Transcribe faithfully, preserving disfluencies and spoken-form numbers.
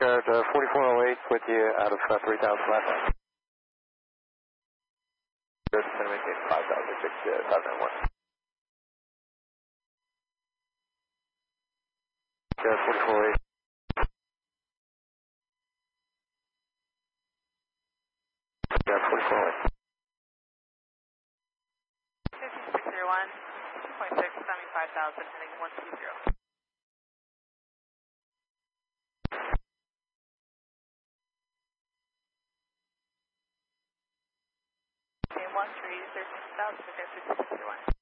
Guard uh, forty-four oh eight with you out of uh, three thousand left. Good, going to maintain five thousand six, uh, five nine one. Guard forty-four oh eight. Guard forty-four oh eight. fifty-six zero one, two point six, seventy-five thousand, heading one two zero. one three, thirteen thousand, fifty-six zero one.